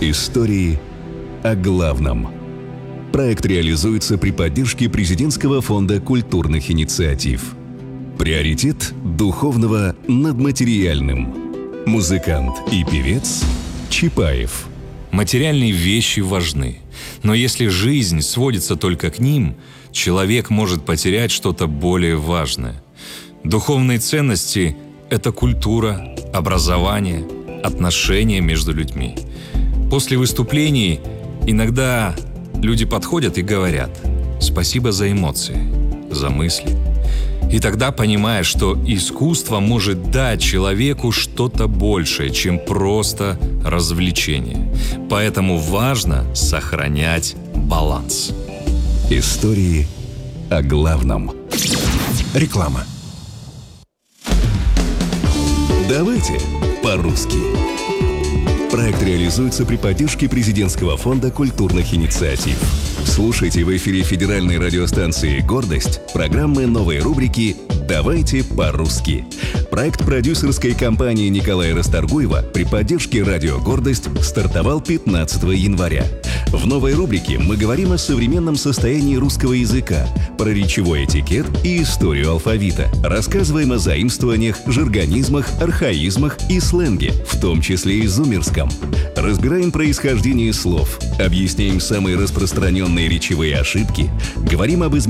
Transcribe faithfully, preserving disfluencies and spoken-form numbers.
Истории о главном. Проект реализуется при поддержке Президентского фонда культурных инициатив. Приоритет духовного над материальным. Музыкант и певец Чапаев. Материальные вещи важны, но если жизнь сводится только к ним, человек может потерять что-то более важное. Духовные ценности – это культура, образование, отношения между людьми. После выступлений иногда люди подходят и говорят «спасибо за эмоции, за мысли». И тогда понимаешь, что искусство может дать человеку что-то большее, чем просто развлечение. Поэтому важно сохранять баланс. Истории о главном. Реклама. Давайте по-русски. Проект реализуется при поддержке Президентского фонда культурных инициатив. Слушайте в эфире федеральной радиостанции «Гордость» программы новой рубрики «Давайте по-русски». Проект продюсерской компании Николая Расторгуева при поддержке радио «Гордость» стартовал пятнадцатого января. В новой рубрике мы говорим о современном состоянии русского языка, про речевой этикет и историю алфавита. Рассказываем о заимствованиях, жаргонизмах, архаизмах и сленге, в том числе и зумерском. Разбираем происхождение слов, объясняем самые распространенные речевые ошибки, говорим об изменениях